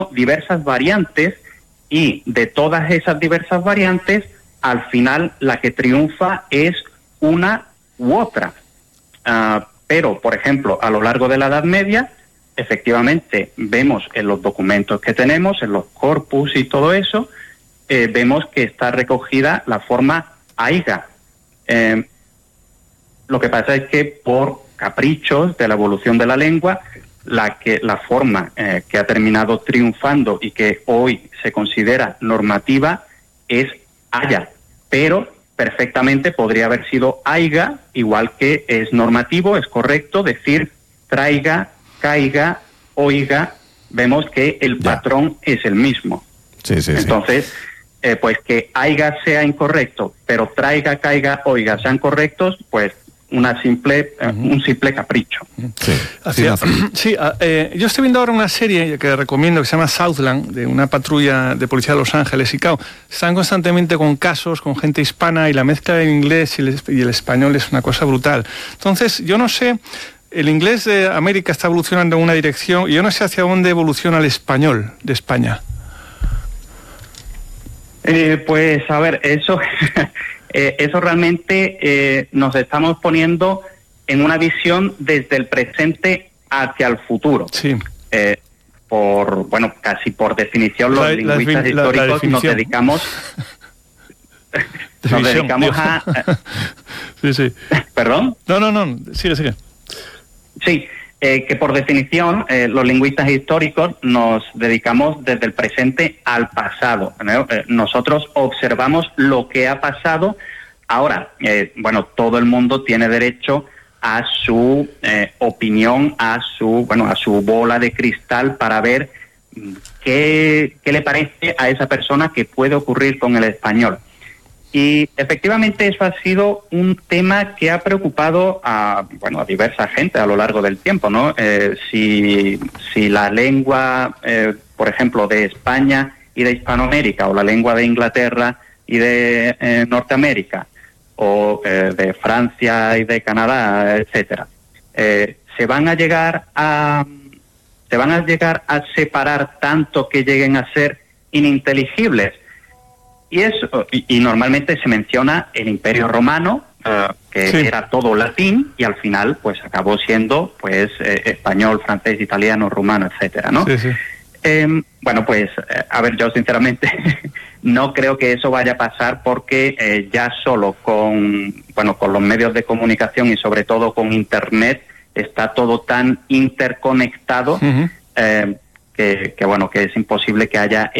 diversas variantes, y de todas esas diversas variantes, al final la que triunfa es una u otra. Pero, por ejemplo, a lo largo de la Edad Media, efectivamente vemos en los documentos que tenemos, en los corpus y todo eso, vemos que está recogida la forma aiga. Lo que pasa es que por caprichos de la evolución de la lengua, la forma que ha terminado triunfando y que hoy se considera normativa es aya, pero perfectamente podría haber sido aiga, igual que es normativo, es correcto decir traiga, caiga, oiga. Vemos que el patrón es el mismo. Entonces, pues que aiga sea incorrecto, pero traiga, caiga, oiga sean correctos, pues un simple capricho. Yo estoy viendo ahora una serie que recomiendo que se llama Southland, de una patrulla de policía de Los Ángeles, y claro, están constantemente con casos, con gente hispana, y la mezcla del inglés y el español es una cosa brutal. Entonces, yo no sé, el inglés de América está evolucionando en una dirección, y yo no sé hacia dónde evoluciona el español de España. Pues a ver, eso realmente nos estamos poniendo en una visión desde el presente hacia el futuro. Sí. Casi por definición, los lingüistas históricos nos dedicamos a... Sí. ¿Perdón? No, sigue. Sí. Que por definición los lingüistas históricos nos dedicamos desde el presente al pasado, ¿no? Nosotros observamos lo que ha pasado. Ahora, todo el mundo tiene derecho a su opinión, a su bola de cristal para ver qué le parece a esa persona que puede ocurrir con el español. Y efectivamente eso ha sido un tema que ha preocupado a diversa gente a lo largo del tiempo, ¿no? Si la lengua, por ejemplo, de España y de Hispanoamérica, o la lengua de Inglaterra y de Norteamérica, o de Francia y de Canadá, etcétera, se van a llegar a separar tanto que lleguen a ser ininteligibles. Y normalmente se menciona el Imperio Romano, que era todo latín, y al final pues acabó siendo español, francés, italiano, rumano, etcétera, ¿no? Sí. Yo sinceramente no creo que eso vaya a pasar, porque ya solo con los medios de comunicación y sobre todo con Internet está todo tan interconectado que es imposible que haya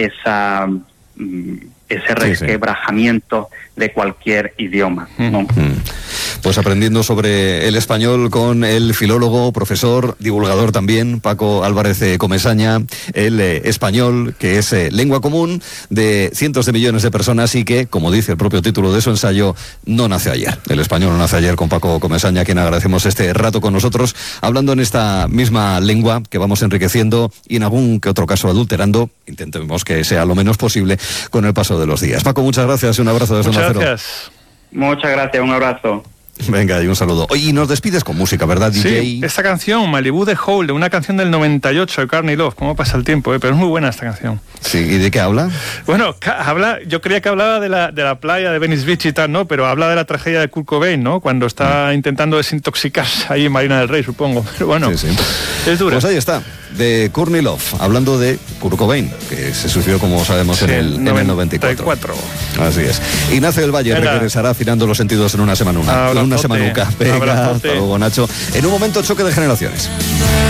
ese resquebrajamiento de cualquier idioma, ¿no? Pues aprendiendo sobre el español con el filólogo, profesor, divulgador también, Paco Álvarez Comesaña, el español, que es lengua común de cientos de millones de personas y que, como dice el propio título de su ensayo, no nace ayer. El español no nace ayer, con Paco Comesaña, a quien agradecemos este rato con nosotros, hablando en esta misma lengua que vamos enriqueciendo y en algún que otro caso adulterando, intentemos que sea lo menos posible con el paso de los días. Paco, muchas gracias y un abrazo desde Onda Cero. Muchas gracias, un abrazo. Venga, y un saludo. Oye, y nos despides con música, ¿verdad, DJ? Sí, esta canción, Malibu de Hole, de una canción del 98 de Courtney Love. ¿Cómo pasa el tiempo? Pero es muy buena esta canción. Sí, ¿y de qué habla? Bueno, yo creía que hablaba de la playa de Venice Beach y tal, ¿no? Pero habla de la tragedia de Kurt Cobain, ¿no? Cuando está intentando desintoxicarse ahí en Marina del Rey, supongo. Pero bueno, es dura. Pues ahí está, de Courtney Love, hablando de Kurt Cobain, que se suicidó, como sabemos, en el 94. Así es. Ignacio del Valle regresará afinando los sentidos en una semanuca. Venga, hasta luego, Nacho. En un momento, choque de generaciones.